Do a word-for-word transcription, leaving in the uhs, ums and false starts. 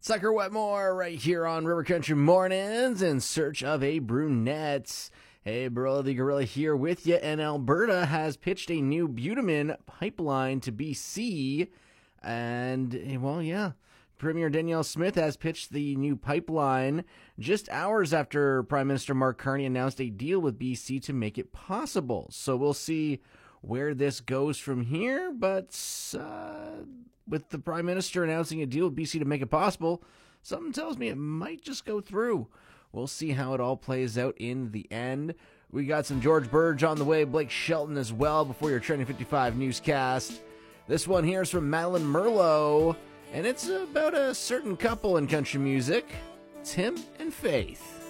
Sucker Wetmore right here on River Country Mornings in search of a brunette. Hey, bro, the Gorilla here with you, and Alberta has pitched a new bitumen pipeline to B C. And, well, yeah, Premier Danielle Smith has pitched the new pipeline just hours after Prime Minister Mark Carney announced a deal with B C to make it possible. So we'll see where this goes from here, but uh, with the Prime Minister announcing a deal with B C to make it possible, something tells me it might just go through. We'll see how it all plays out in the end. We got some George Burge on the way, Blake Shelton as well before your Trending fifty-five newscast. This one here is from Madeline Merlot, and it's about a certain couple in country music, Tim and Faith.